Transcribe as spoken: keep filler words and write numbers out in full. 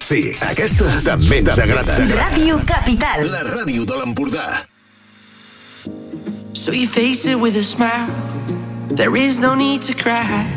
Sí, aquesta també ens agrada. Ràdio Capital. La ràdio de l'Empordà. So you face it with a smile. There is no need to cry.